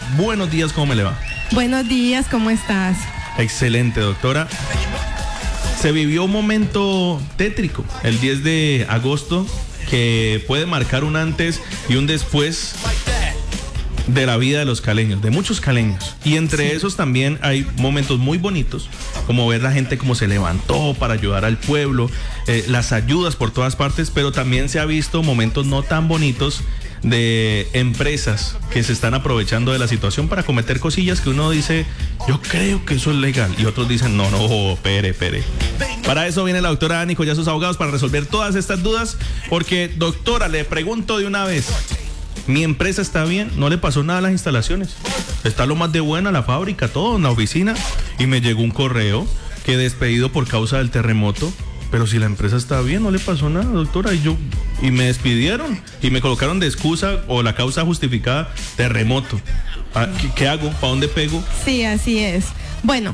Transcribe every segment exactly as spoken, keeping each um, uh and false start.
buenos días, ¿cómo me le va? Buenos días, ¿cómo estás? Excelente, doctora. Se vivió un momento tétrico el diez de agosto que puede marcar un antes y un después de la vida de los caleños, de muchos caleños. Y entre esos también hay momentos muy bonitos, como ver la gente como se levantó para ayudar al pueblo, eh, las ayudas por todas partes, pero también se ha visto momentos no tan bonitos de empresas que se están aprovechando de la situación para cometer cosillas que uno dice, yo creo que eso es legal, y otros dicen, no, no, pere, pere. Para eso viene la doctora Ani Collazos sus abogados para resolver todas estas dudas, porque, doctora, le pregunto de una vez, mi empresa está bien, no le pasó nada a las instalaciones, está lo más de buena, la fábrica, todo en la oficina, y me llegó un correo que despedido por causa del terremoto. Pero si la empresa está bien, no le pasó nada, doctora, y yo y me despidieron y me colocaron de excusa o la causa justificada, terremoto. ¿Qué, qué hago? ¿Para dónde pego? Sí, así es. Bueno,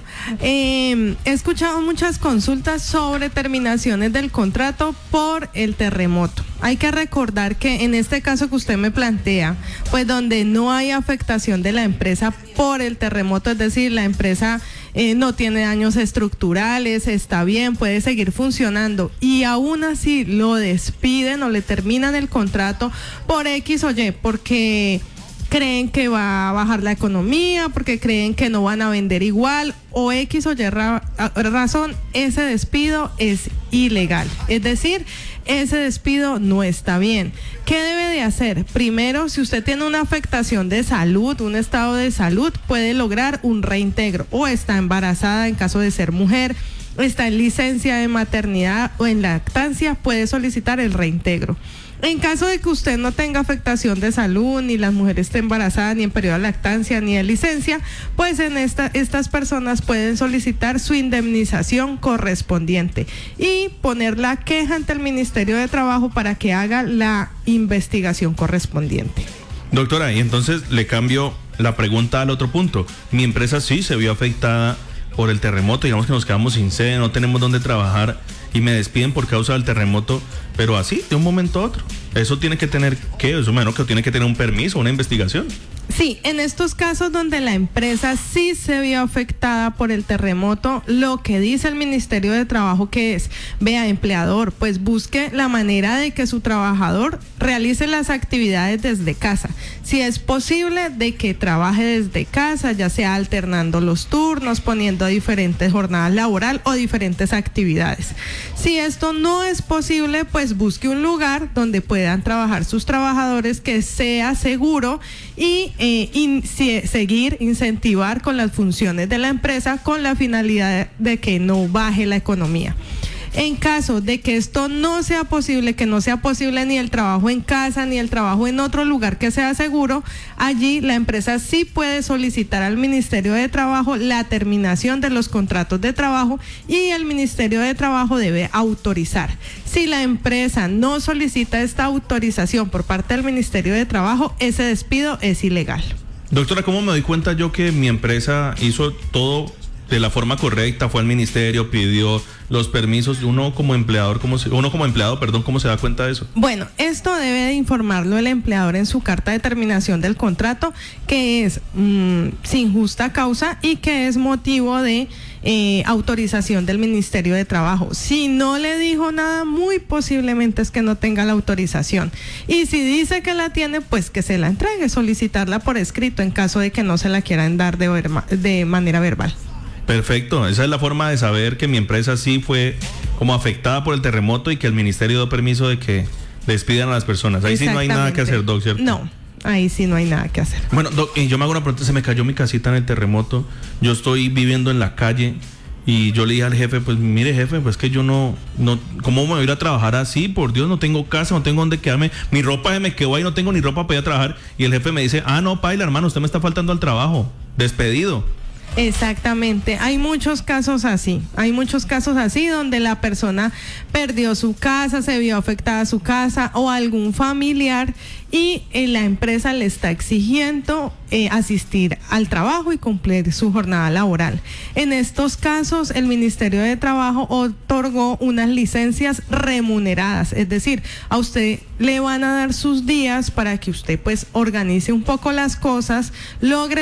eh, he escuchado muchas consultas sobre terminaciones del contrato por el terremoto. Hay que recordar que en este caso que usted me plantea, pues donde no hay afectación de la empresa por el terremoto, es decir, la empresa eh, no tiene daños estructurales, está bien, puede seguir funcionando y aún así lo despiden o le terminan el contrato por X o Y, porque creen que va a bajar la economía, porque creen que no van a vender igual o X o Y ra- razón, ese despido es ilegal. Es decir, ese despido no está bien. ¿Qué debe de hacer? Primero, si usted tiene una afectación de salud, un estado de salud, puede lograr un reintegro o está embarazada en caso de ser mujer, está en licencia de maternidad o en lactancia, puede solicitar el reintegro. En caso de que usted no tenga afectación de salud, ni las mujeres estén embarazadas, ni en periodo de lactancia, ni de licencia, pues en esta, estas personas pueden solicitar su indemnización correspondiente y poner la queja ante el Ministerio de Trabajo para que haga la investigación correspondiente. Doctora, y entonces le cambio la pregunta al otro punto. Mi empresa sí se vio afectada por el terremoto, digamos que nos quedamos sin sede, no tenemos dónde trabajar y me despiden por causa del terremoto, pero así, de un momento a otro. Eso tiene que tener, ¿qué? Eso menos que tiene que tener un permiso, una investigación. Sí, en estos casos donde la empresa sí se vio afectada por el terremoto, lo que dice el Ministerio de Trabajo que es, vea, empleador, pues busque la manera de que su trabajador realice las actividades desde casa. Si es posible, de que trabaje desde casa, ya sea alternando los turnos, poniendo diferentes jornadas laboral o diferentes actividades. Si esto no es posible, pues busque un lugar donde puedan trabajar sus trabajadores que sea seguro y Eh, in, si, seguir, incentivar con las funciones de la empresa con la finalidad de que no baje la economía. En caso de que esto no sea posible, que no sea posible ni el trabajo en casa ni el trabajo en otro lugar que sea seguro, allí la empresa sí puede solicitar al Ministerio de Trabajo la terminación de los contratos de trabajo y el Ministerio de Trabajo debe autorizar. Si la empresa no solicita esta autorización por parte del Ministerio de Trabajo, ese despido es ilegal. Doctora, ¿cómo me doy cuenta yo que mi empresa hizo todo de la forma correcta, fue al ministerio, pidió los permisos? Uno como empleador, ¿cómo se, uno como empleado, perdón, ¿cómo se da cuenta de eso? Bueno, esto debe de informarlo el empleador en su carta de terminación del contrato, que es mmm, sin justa causa y que es motivo de eh, autorización del Ministerio de Trabajo. Si no le dijo nada, muy posiblemente es que no tenga la autorización. Y si dice que la tiene, pues que se la entregue, solicitarla por escrito en caso de que no se la quieran dar de, verma, de manera verbal. Perfecto, esa es la forma de saber que mi empresa sí fue como afectada por el terremoto y que el ministerio dio permiso de que despidan a las personas. Ahí sí no hay nada que hacer, Doc, ¿cierto? No, ahí sí no hay nada que hacer. Bueno, Doc, y yo me hago una pregunta, se me cayó mi casita en el terremoto, yo estoy viviendo en la calle y yo le dije al jefe, pues mire jefe, pues que yo no, no, ¿cómo me voy a ir a trabajar así? Por Dios, no tengo casa, no tengo dónde quedarme, mi ropa se me quedó ahí, no tengo ni ropa para ir a trabajar. Y el jefe me dice, ah, no, paila, hermano, usted me está faltando al trabajo, despedido. Exactamente, hay muchos casos así, hay muchos casos así donde la persona perdió su casa, se vio afectada su casa o algún familiar y eh, la empresa le está exigiendo eh, asistir al trabajo y cumplir su jornada laboral. En estos casos, el Ministerio de Trabajo otorgó unas licencias remuneradas, es decir, a usted le van a dar sus días para que usted pues organice un poco las cosas, logre